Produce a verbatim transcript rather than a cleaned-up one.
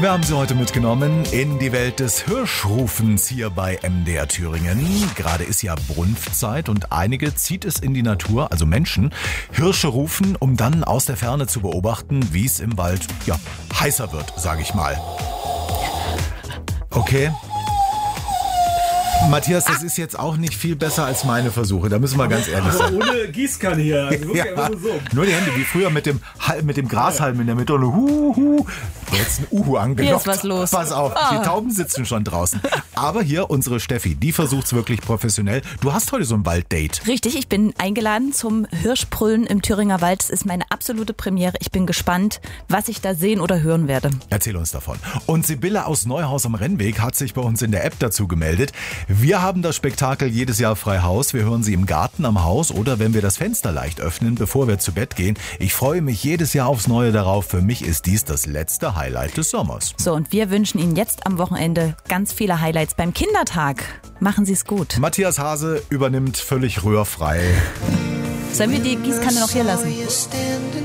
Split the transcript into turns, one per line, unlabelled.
Wir haben Sie heute mitgenommen in die Welt des Hirschrufens hier bei M D R Thüringen. Gerade ist ja Brunftzeit und einige zieht es in die Natur, also Menschen, Hirsche rufen, um dann aus der Ferne zu beobachten, wie es im Wald ja heißer wird, sage ich mal. Okay. Matthias, das ist jetzt auch nicht viel besser als meine Versuche, da müssen wir ganz ehrlich sein.
Aber ohne Gießkanne hier, also wirklich
Ja,
einfach nur so.
nur die Hände, wie früher mit dem, Hal- mit dem Grashalm in der Mitte und hu, hu. Jetzt ein Uhu angelockt.
Hier ist was los.
Pass auf,
Ah.
die Tauben sitzen schon draußen. Aber hier unsere Steffi, die versucht's wirklich professionell. Du hast heute so ein Walddate.
Richtig, ich bin eingeladen zum Hirschbrüllen im Thüringer Wald. Es ist meine absolute Premiere. Ich bin gespannt, was ich da sehen oder hören werde.
Erzähl uns davon. Und Sibylle aus Neuhaus am Rennweg hat sich bei uns in der App dazu gemeldet. Wir haben das Spektakel jedes Jahr frei Haus. Wir hören sie im Garten am Haus oder wenn wir das Fenster leicht öffnen, bevor wir zu Bett gehen. Ich freue mich jedes Jahr aufs Neue darauf. Für mich ist dies das letzte Highlight des Sommers.
So, und wir wünschen Ihnen jetzt am Wochenende ganz viele Highlights beim Kindertag. Machen Sie es gut.
Matthias Hase übernimmt völlig rührfrei.
Sollen wir die Gießkanne noch hier lassen?